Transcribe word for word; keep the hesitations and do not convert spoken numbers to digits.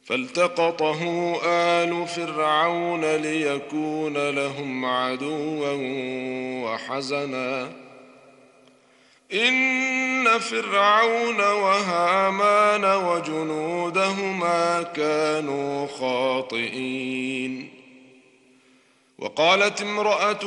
فالتقطه آل فرعون ليكون لهم عدوا وحزنا إن فرعون وهامان وجنودهما كانوا خاطئين. وقالت امرأة